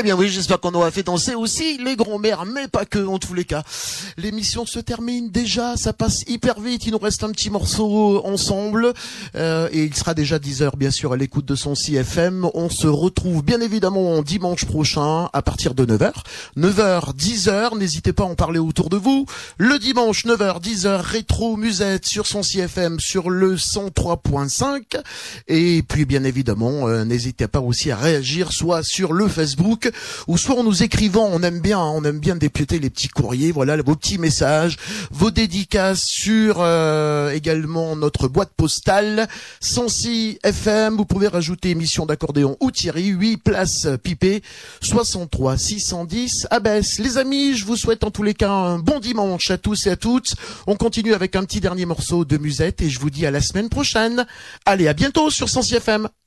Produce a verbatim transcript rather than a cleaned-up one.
Eh bien oui, j'espère qu'on aura fait danser aussi les grands-mères, mais pas que, en tous les cas. L'émission se termine déjà, ça passe hyper vite, il nous reste un petit morceau ensemble, euh, et il sera déjà dix heures, bien sûr, à l'écoute de son C F M. On se retrouve bien évidemment dimanche prochain, à partir de neuf heures. neuf heures, dix heures, n'hésitez pas à en parler autour de vous. Le dimanche, neuf heures, dix heures, rétro musette sur son C F M, sur le cent trois point cinq. Et puis, bien évidemment, euh, n'hésitez pas aussi à réagir, soit sur le Facebook, ou soit en nous écrivant. On aime bien, hein, on aime bien dépioter les petits courriers, voilà, vos petits messages, vos dédicaces sur euh, également notre boîte postale cent six F M. Vous pouvez rajouter émission d'accordéon ou Thierry, huit place Pipé, soixante-trois six cent dix Abbesse. Les amis, je vous souhaite en tous les cas un bon dimanche à tous et à toutes. On continue avec un petit dernier morceau de musette et je vous dis à la semaine prochaine. Allez, à bientôt sur cent six F M.